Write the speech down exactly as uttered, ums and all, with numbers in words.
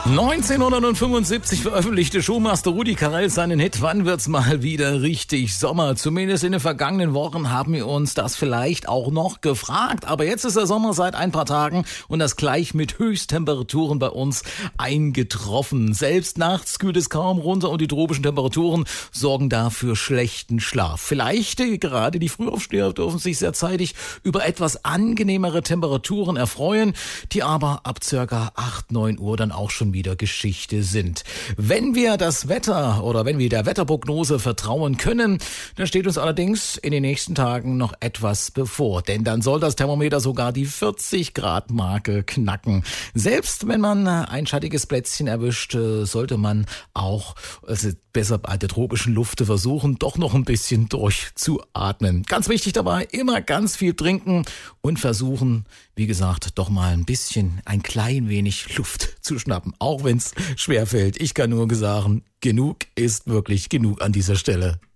neunzehnhundertfünfundsiebzig veröffentlichte Showmaster Rudi Carrell seinen Hit "Wann wird's mal wieder richtig Sommer?". Zumindest in den vergangenen Wochen haben wir uns das vielleicht auch noch gefragt. Aber jetzt ist der Sommer seit ein paar Tagen und das gleich mit Höchsttemperaturen bei uns eingetroffen. Selbst nachts kühlt es kaum runter und die tropischen Temperaturen sorgen dafür schlechten Schlaf. Vielleicht äh, gerade die Frühaufsteher dürfen sich sehr zeitig über etwas angenehmere Temperaturen erfreuen, die aber ab circa acht, neun Uhr dann auch schon wieder Geschichte sind. Wenn wir das Wetter oder wenn wir der Wetterprognose vertrauen können, dann steht uns allerdings in den nächsten Tagen noch etwas bevor. Denn dann soll das Thermometer sogar die vierzig Grad Marke knacken. Selbst wenn man ein schattiges Plätzchen erwischt, sollte man auch also besser bei der tropischen Luft versuchen, doch noch ein bisschen durchzuatmen. Ganz wichtig dabei, immer ganz viel trinken und versuchen, wie gesagt, doch mal ein bisschen, ein klein wenig Luft zu schnappen. Auch wenn es schwerfällt. Ich kann nur sagen, genug ist wirklich genug an dieser Stelle.